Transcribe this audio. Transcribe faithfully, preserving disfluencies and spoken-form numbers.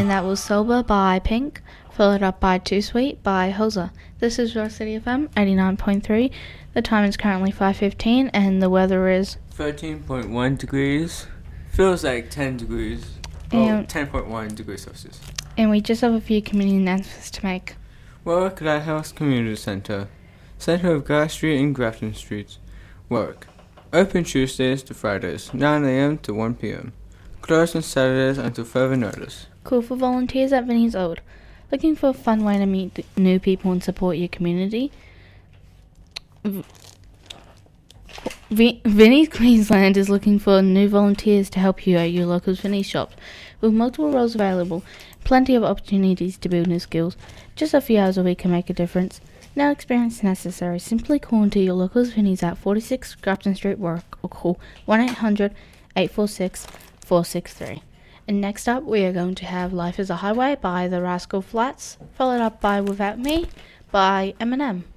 And that was Sober by Pink, followed up by Too Sweet by Hoser. This is Rock City F M, eighty-nine point three. The time is currently five fifteen and the weather is thirteen point one degrees. Feels like ten degrees. Well, ten point one degrees Celsius. And we just have a few community announcements to make. Warwick Lighthouse Community Centre. Centre of Guy Street and Grafton Streets. Warwick. Open Tuesdays to Fridays, nine a.m. to one p.m. Closed on Saturdays until further notice. Cool for volunteers at Vinnie's Old. Looking for a fun way to meet new people and support your community? V- Vinnie's Queensland is looking for new volunteers to help you at your local Vinnie's shops. With multiple roles available, plenty of opportunities to build new skills. Just a few hours a week can make a difference. No experience necessary. Simply call into your local Vinnie's at forty-six Grafton Street, Warwick, or call one eight hundred eight four six four six three. And next up, we are going to have Life is a Highway by the Rascal Flats, followed up by Without Me by Eminem.